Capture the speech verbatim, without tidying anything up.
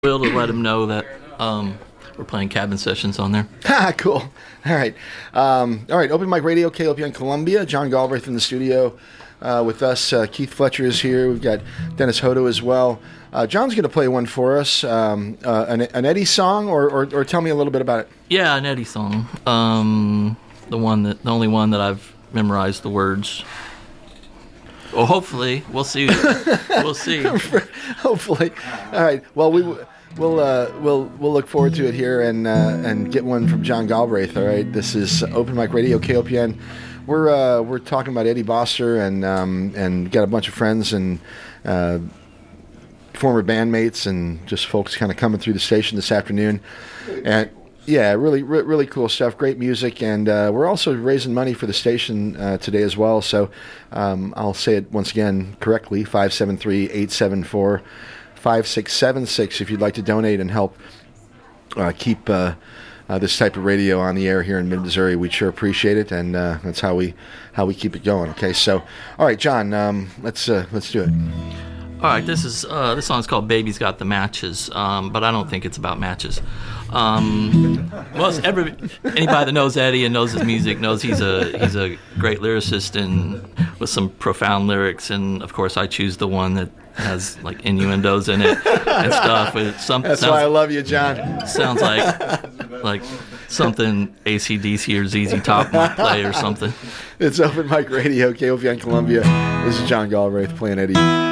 Will to let him know that um, we're playing Cabin Sessions on there. Ha, cool. All right. Um, all right, Open Mic Radio, K O P N Columbia. John Galbraith in the studio uh, with us. Uh, Keith Fletcher is here. We've got Dennis Hodo as well. Uh, John's going to play one for us, um, uh, an, an Eddie song, or, or, or tell me a little bit about it. Yeah, an Eddie song. Um, the one that, the only one that I've memorized the words. Well, hopefully, we'll see. We'll see. Hopefully, all right. Well, we we'll uh, we'll we'll look forward to it here and uh, and get one from John Galbraith. All right. This is Open Mic Radio, K O P N. We're uh, we're talking about Eddie Bosser and um, and got a bunch of friends and uh, former bandmates and just folks kind of coming through the station this afternoon, and. Yeah, really, re- really cool stuff. Great music, and uh, we're also raising money for the station uh, today as well. So um, I'll say it once again correctly: five seven three, eight seven four, five six seven six. If you'd like to donate and help uh, keep uh, uh, this type of radio on the air here in Mid-Missouri, we'd sure appreciate it, and uh, that's how we how we keep it going. Okay, so all right, John, um, let's uh, let's do it. All right, this is uh, this song's called "Baby's Got the Matches," um, but I don't think it's about matches. Um, well, every anybody that knows Eddie and knows his music knows he's a he's a great lyricist and with some profound lyrics. And of course, I choose the one that has like innuendos in it and stuff. It some, That's sounds, why I love you, John. Sounds like like something A C D C or Z Z Top might play or something. It's Open Mic Radio, K O P N Columbia. This is John Galbraith playing Eddie.